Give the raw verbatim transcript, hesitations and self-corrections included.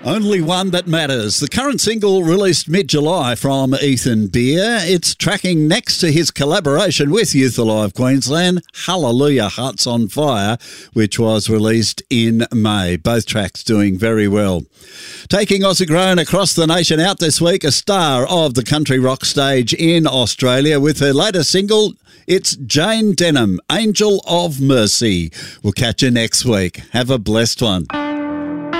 Only One That Matters. The current single released mid-July from Ethan Beer. It's tracking next to his collaboration with Youth Alive Queensland, Hallelujah Hearts on Fire, which was released in May. Both tracks doing very well. Taking Aussie Grown across the nation out this week, a star of the country rock stage in Australia with her latest single. It's Jane Denham, Angel of Mercy. We'll catch you next week. Have a blessed one.